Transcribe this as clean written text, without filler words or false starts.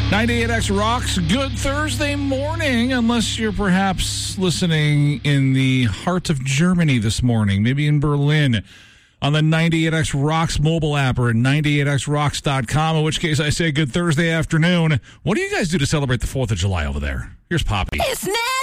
98X rocks. Good Thursday morning, unless you're perhaps listening in the heart of Germany this morning, maybe in Berlin, on the 98X Rocks mobile app or at 98xrocks.com, in which case I say good Thursday afternoon. What do you guys do to celebrate the 4th of July over there? Here's Poppy. It's